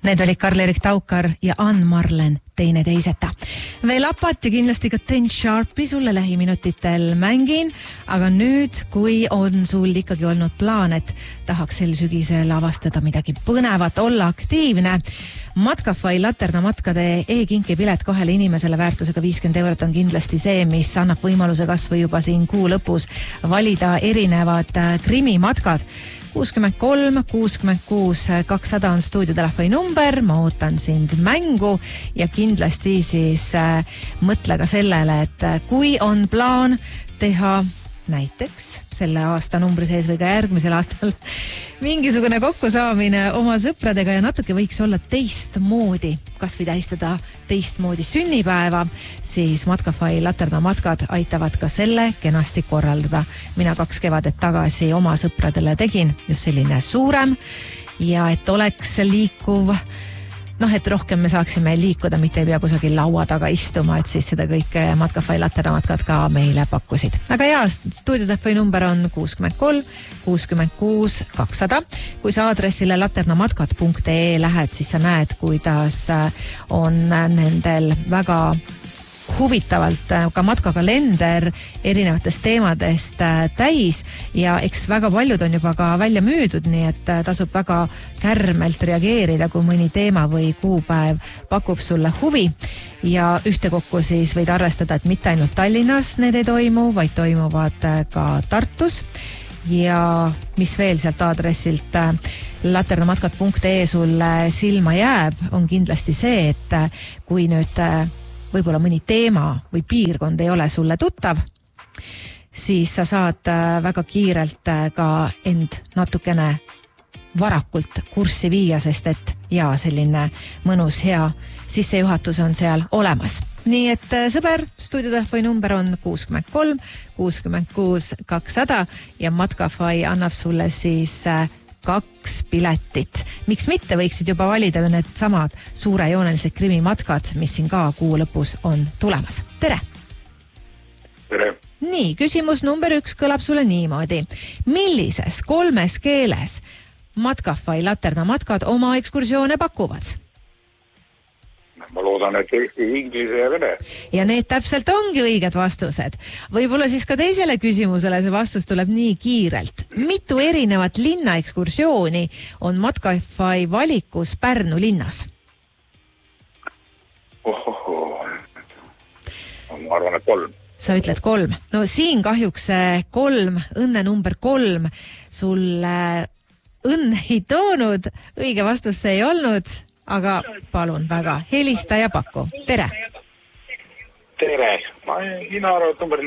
Need olid Karl-Erik Taukar ja Ann-Marlen teineteiseta. Veel apat ja kindlasti ka Ten Sharpi sulle lähiminutitel mängin, aga nüüd, kui on sul ikkagi olnud plaan, et tahaks sel sügisel avastada midagi põnevat, olla aktiivne, Matkafai Laterna matkade e-kinki pilet 2 inimesele väärtusega 50 € on kindlasti see, mis annab võimaluse kas või juba siin kuu lõpus valida erinevad krimimatkad. 63 66 200 on stuudiotelefoni number, ma ootan sind mängu ja kindlasti siis mõtle ka sellele, et kui on plaan teha näiteks selle aasta numbri sees või ka järgmisel aastal mingisugune kokkusaamine oma sõpradega ja natuke võiks olla teistmoodi, kas või tähistada teistmoodi sünnipäeva, siis Matkafai Laterna matkad aitavad ka selle kenasti korraldada. Mina 2 kevadet tagasi oma sõpradele tegin just selline suurem ja et oleks liikuv, et rohkem me saaksime liikuda, mitte ei pea kusagil laua taga istuma, et siis seda kõike Matkafai Laterna matkad ka meile pakkusid. Aga jaa, stuudiotelefoni number on 63 66 200. Kui sa aadressile laternamatkad.ee lähed, siis sa näed, kuidas on nendel väga huvitavalt ka matkakalender erinevatest teemadest täis ja eks väga paljud on juba ka välja müüdud, nii et tasub väga kärmelt reageerida, kui mõni teema või kuupäev pakub sulle huvi ja ühtekokku siis võid arvestada, et mitte ainult Tallinnas need ei toimu, vaid toimuvad ka Tartus ja mis veel sealt aadressilt laternamatkad.ee sulle silma jääb, on kindlasti see, et kui nüüd võib-olla mõni teema või piirkond ei ole sulle tuttav, siis sa saad väga kiirelt ka end natukene varakult kurssi viia, sest et selline mõnus hea sissejuhatus on seal olemas. Nii et sõber, stuudiotelefoni number on 63 66 200 ja Matkafai annab sulle siis 2 piletit. Miks mitte võiksid juba valida need samad suurejoonelised krimimatkad, mis siin ka kuu lõpus on tulemas. Tere! Tere! Nii, küsimus number 1 kõlab sulle niimoodi. Millises 3 keeles Matkafai Laterna matkad oma ekskursioone pakuvad? Ma loodan, et inglise ja vene. Ja need täpselt ongi õiged vastused. Võib-olla siis ka teisele küsimusele see vastus tuleb nii kiirelt. Mitu erinevat linnaekskursiooni on Matkafai valikus Pärnu linnas? Ma arvan, et 3. Sa ütled 3. No siin kahjuks 3, õnne number 3 sulle õnne ei toonud. Õige vastus see ei olnud. Aga palun väga, helista ja paku. Tere! Tere! Mina arvan, et number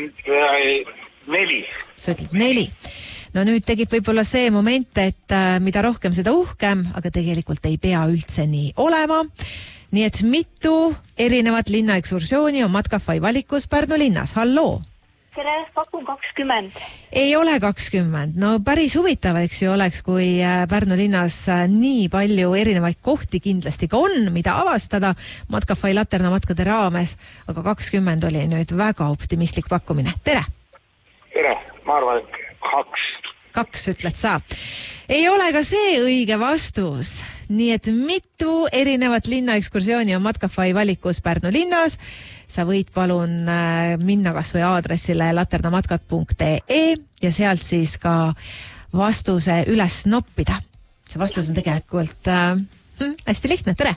4. Sa ütled 4. No nüüd tegib võib-olla see moment, et mida rohkem seda uhkem, aga tegelikult ei pea üldse nii olema. Nii et mitu erinevat linnaekskursiooni on Matkafai valikus Pärnu linnas? Halloo! Tere, pakun 20. Ei ole 20. No päris huvitav, eks ju oleks, kui Pärnu linnas nii palju erinevaid kohti kindlasti ka on, mida avastada Matkafai Laterna matkade raames, aga 20 oli nüüd väga optimistlik pakkumine. Tere! Tere! Ma arvan, et 2. 2 ütled sa. Ei ole ka see õige vastus. Nii et mitu erinevat linnaekskursiooni on Matkafai valikus Pärnu linnas. Sa võid palun minna kas või aadressile laternamatkad.ee ja sealt siis ka vastuse üles noppida. See vastus on tegelikult hästi lihtne. Tere!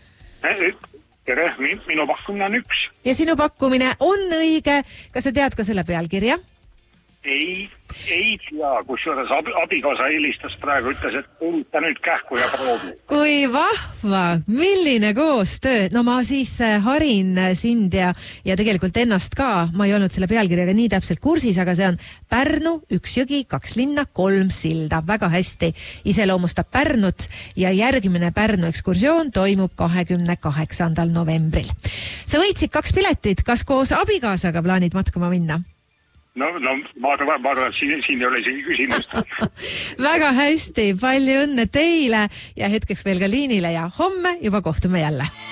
Tere! Minu pakkumine on 1. Ja sinu pakkumine on õige. Kas sa tead ka selle pealkirja? Ei tea, kusjuures abikaasa helistas praegu, ütles, et ta nüüd kähku ja proovi. Kui vahva, milline koostöö. No ma siis harin sind ja tegelikult ennast ka. Ma ei olnud selle pealkirjaga nii täpselt kursis, aga see on Pärnu, 1 jõgi, 2 linna, 3 silda. Väga hästi iseloomustab Pärnut ja järgmine Pärnu ekskursioon toimub 28. novembril. Sa võitsid 2 piletit. Kas koos abikaasaga plaanid matkama minna? No ma arvan, et siin ei ole isegi küsimust. Väga hästi, palju õnne teile ja hetkeks veel ka liinile ja homme juba kohtume jälle.